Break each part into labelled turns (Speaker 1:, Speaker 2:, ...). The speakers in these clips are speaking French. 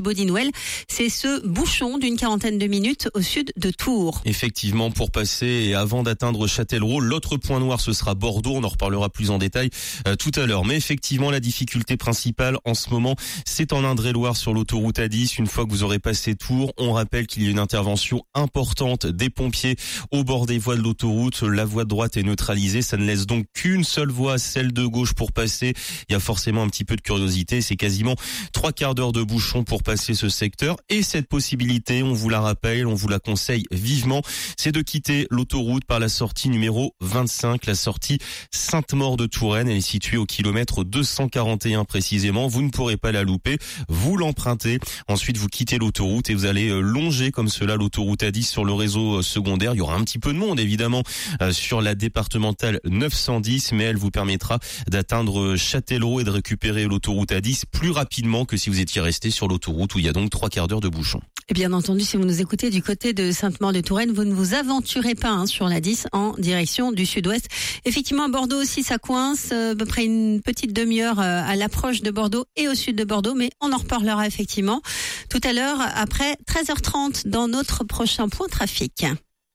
Speaker 1: Body Noël, c'est ce bouchon d'une quarantaine de minutes au sud de Tours.
Speaker 2: Effectivement, pour passer et avant d'atteindre Châtellerault, l'autre point noir ce sera Bordeaux, on en reparlera plus en détail tout à l'heure. Mais effectivement, la difficulté principale en ce moment, c'est en Indre-et-Loire sur l'autoroute A10. Une fois que vous aurez passé Tours, on rappelle qu'il y a une intervention importante des pompiers au bord des voies de l'autoroute. La voie de droite est neutralisée, ça ne laisse donc qu'une seule voie, celle de gauche pour passer. Il y a forcément un petit peu de curiosité, c'est quasiment 3/4 d'heure de bouchon pour passer ce secteur. Et cette possibilité, on vous la rappelle, on vous la conseille vivement, c'est de quitter l'autoroute par la sortie numéro 25, la sortie Sainte-Maure de Touraine. Elle est située au kilomètre 241 précisément. Vous ne pourrez pas la louper. Vous l'empruntez. Ensuite, vous quittez l'autoroute et vous allez longer comme cela l'autoroute A10 sur le réseau secondaire. Il y aura un petit peu de monde évidemment sur la départementale 910, mais elle vous permettra d'atteindre Châtellerault et de récupérer l'autoroute A10 plus rapidement que si vous étiez resté sur l'autoroute où il y a donc 3/4 d'heure de bouchon.
Speaker 1: Et bien entendu, si vous nous écoutez du côté de Sainte-Maure de Touraine, vous ne vous aventurez pas sur la 10 en direction du sud-ouest. Effectivement, à Bordeaux aussi, ça coince, à peu près une petite demi-heure à l'approche de Bordeaux et au sud de Bordeaux, mais on en reparlera effectivement tout à l'heure après 13h30 dans notre prochain point trafic.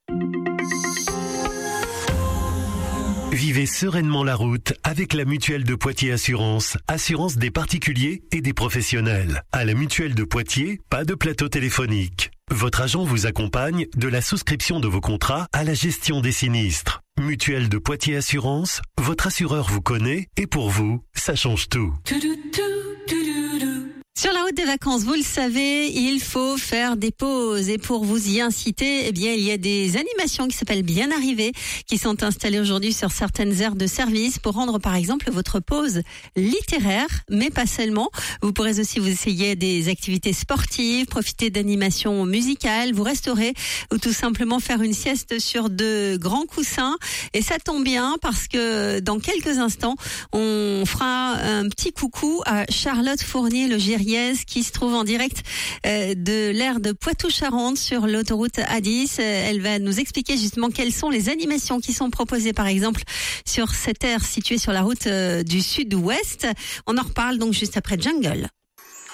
Speaker 3: Vivez sereinement la route avec la Mutuelle de Poitiers Assurance. Assurance des particuliers et des professionnels. À la Mutuelle de Poitiers, pas de plateau téléphonique. Votre agent vous accompagne de la souscription de vos contrats à la gestion des sinistres. Mutuelle de Poitiers Assurance, votre assureur vous connaît et pour vous, ça change tout.
Speaker 1: Sur la route des vacances, vous le savez, il faut faire des pauses. Et pour vous y inciter, eh bien, il y a des animations qui s'appellent Bien Arrivé, qui sont installées aujourd'hui sur certaines aires de service pour rendre, par exemple, votre pause littéraire, mais pas seulement. Vous pourrez aussi vous essayer des activités sportives, profiter d'animations musicales, vous restaurer ou tout simplement faire une sieste sur de grands coussins. Et ça tombe bien parce que dans quelques instants, on fera un petit coucou à Charlotte Fournier, le Gériès, qui se trouve en direct de l'aire de Poitou-Charentes sur l'autoroute A10. Elle va nous expliquer justement quelles sont les animations qui sont proposées par exemple sur cette aire située sur la route du sud-ouest. On en reparle donc juste après Jungle.